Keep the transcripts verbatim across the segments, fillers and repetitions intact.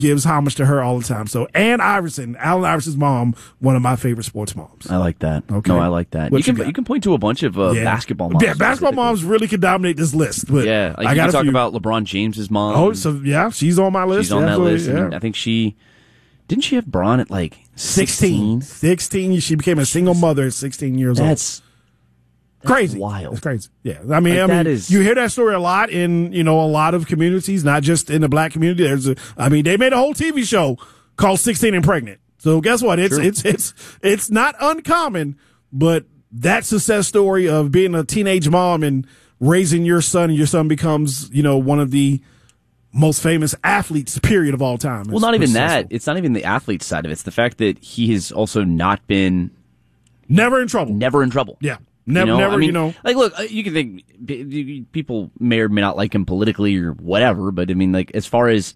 gives homage to her all the time. So Ann Iverson, Allen Iverson's mom, one of my favorite sports moms. I like that. Okay. No, I like that. What You can you you can point to a bunch of uh, Yeah. basketball moms. Yeah, basketball moms really could dominate this list. But Yeah, like I you got can a talk few. about LeBron James's mom. Oh, so yeah, she's on my list. She's on that Absolutely, list. And yeah. I think she didn't she have Braun at like sixteen. sixteen? sixteen. She became a single mother at sixteen years old. That's Crazy, wild. It's crazy. Yeah, I mean, Like, I mean, that is- you hear that story a lot in you know a lot of communities, not just in the black community. There's, a, I mean, they made a whole T V show called sixteen and Pregnant. So guess what? It's True. it's it's it's not uncommon, but that success story of being a teenage mom and raising your son, and your son becomes you know one of the most famous athletes, period, of all time. well, It's not even successful. that. It's not even the athlete side of it. It's the fact that he has also not been Never in trouble. never in trouble. Yeah. Never, you know? never, I mean, you know. like, look, uh, you can think p- people may or may not like him politically or whatever, but I mean, like, as far as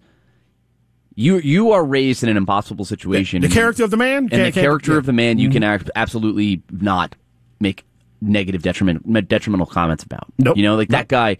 you you are raised in an impossible situation, The and, character of the man? and Can't- the can't- character yeah. of the man, you can act, absolutely not make negative, detriment, detrimental comments about. Nope. You know, like Nope. that guy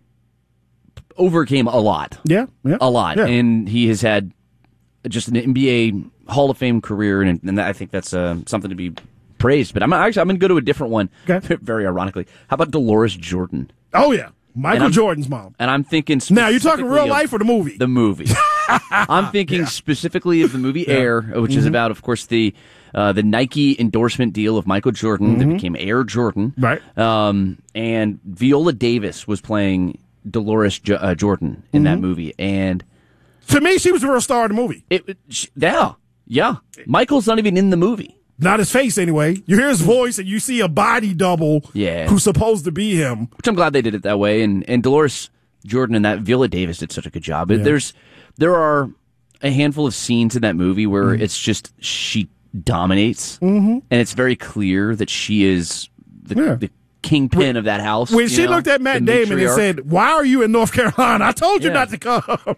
overcame a lot, Yeah, yeah. a lot, Yeah. and he has had just an N B A Hall of Fame career, and, and I think that's uh, something to be praised. But I'm actually I'm going to go to a different one. Okay. Very ironically, how about Dolores Jordan? Oh, yeah. Michael I'm- Jordan's mom. And I'm thinking Now, you're talking specifically real of life or the movie? The movie. I'm thinking specifically of the movie Air, which Mm-hmm. is about, of course, the uh, the Nike endorsement deal of Michael Jordan that became Air Jordan. Mm-hmm. Right. Um, and Viola Davis was playing Dolores jo- uh, Jordan in that Mm-hmm. movie, and To me, she was the real star of the movie. it, it sh- yeah, yeah. Michael's not even in the movie. Not his face, anyway. You hear his voice and you see a body double Yeah. who's supposed to be him. Which I'm glad they did it that way. And and Dolores Jordan and that Viola Davis did such a good job. There's there are a handful of scenes in that movie where Mm-hmm. it's just she dominates, mm-hmm. and it's very clear that she is the, Yeah. the kingpin of that house. When you she know, looked at Matt the Damon and matriarch. said, "Why are you in North Carolina? I told you Yeah. not to come."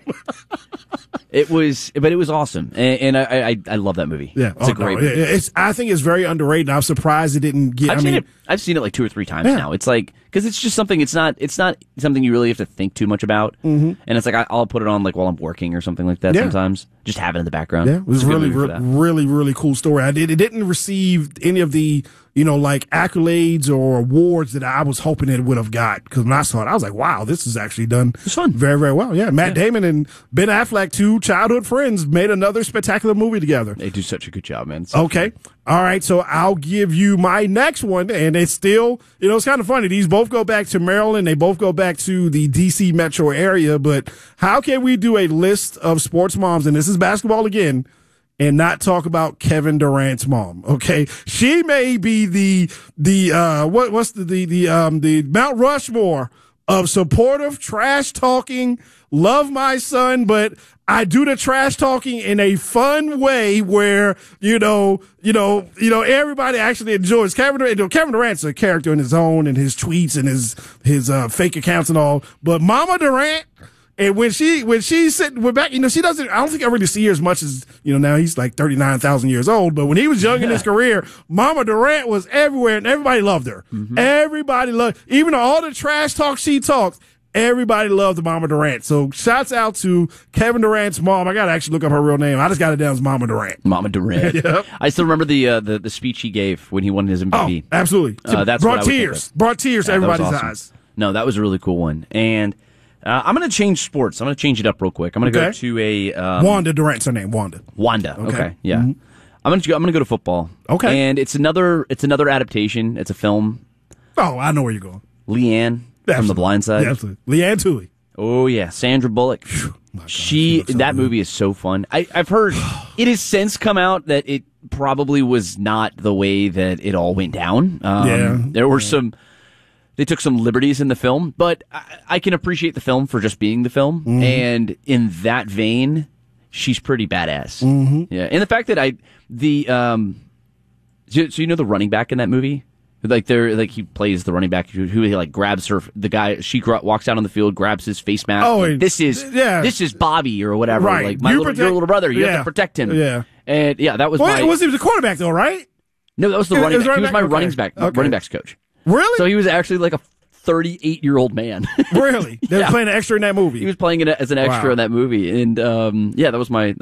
It was, but it was awesome, and, and I, I I love that movie. Yeah, it's oh, a great no. movie. It's. I think it's very underrated. I'm surprised it didn't get. I've I seen mean, it. I've seen it like two or three times Yeah. now. It's like because it's just something. It's not. It's not something you really have to think too much about. Mm-hmm. And it's like I, I'll put it on like while I'm working or something like that. Yeah. Sometimes just have it in the background. yeah, it was It's a good really, movie for re- that. really, really cool story. I did. It didn't receive any of the, you know, like accolades or awards that I was hoping it would have got. Because when I saw it, I was like, "Wow, this is actually done It's fun. very, very well." Yeah, Matt Damon and Ben Affleck, two childhood friends, made another spectacular movie together. They do such a good job, man. It's so Okay. All right. So I'll give you my next one. And it's still, you know, it's kind of funny. These both go back to Maryland. They both go back to the D C metro area. But how can we do a list of sports moms? And this is basketball again. And not talk about Kevin Durant's mom. Okay. She may be the, the, uh, what, what's the, the, the, um, the Mount Rushmore of supportive trash talking, love my son, but I do the trash talking in a fun way where, you know, you know, you know, everybody actually enjoys Kevin Durant. You know, Kevin Durant's a character in his own and his tweets and his, his, uh, fake accounts and all. But Mama Durant, and when she, when she's sitting, we're back, you know, she doesn't, I don't think I really see her as much as, you know, now he's like thirty-nine thousand years old. But when he was young in his career, Mama Durant was everywhere and everybody loved her. Mm-hmm. Everybody loved, even all the trash talk she talks, everybody loved Mama Durant. So shouts out to Kevin Durant's mom. I got to actually look up her real name. I just got it down as Mama Durant. Mama Durant. Yep. I still remember the, uh, the the speech he gave when he won his M V P. Oh, absolutely. Uh, that's what I brought would think tears. of. Brought tears to Yeah, that was everybody's awesome. eyes. No, that was a really cool one. And uh, I'm going to change sports. I'm going to change it up real quick. I'm going to go Okay. to a um, Wanda Durant's her name. Wanda. Wanda. Okay, Okay. yeah. I'm going to I'm going to go to football. Okay. And it's another it's another adaptation. It's a film. Oh, I know where you're going. Leanne from Absolutely. The Blind Side. Yeah, absolutely. Leanne Toohey. Oh yeah, Sandra Bullock. My God, she looks so that good. movie is so fun. I, I've heard it has since come out that it probably was not the way that it all went down. Um, Yeah. there were some. They took some liberties in the film, but I, I can appreciate the film for just being the film. Mm-hmm. And in that vein, she's pretty badass. Mm-hmm. Yeah, and the fact that I the um, so, so you know the running back in that movie. Like they're like he plays the running back who, who he like grabs her the guy she gra- walks out on the field, grabs his face mask. Oh, like, and- this is yeah. this is Bobby or whatever. Right. Like my You little, protect- your little brother, you have yeah. to protect him. Yeah. And yeah, that was Well, my it was he was a quarterback though, right? no, that was the it- running it was back. He running was my back? running Okay. back Okay. running backs coach. Really? So he was actually like a thirty-eight year old man. Really? They Yeah. were playing an extra in that movie. He was playing it as an extra Wow. in that movie, and um, yeah, that was my